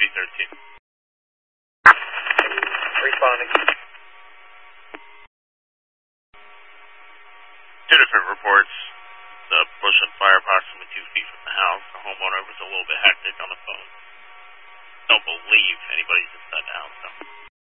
313. Responding. Two different reports. The bush on fire approximately 2 feet from the house. The homeowner was a little bit hectic on the phone. Don't believe anybody's inside the house, though.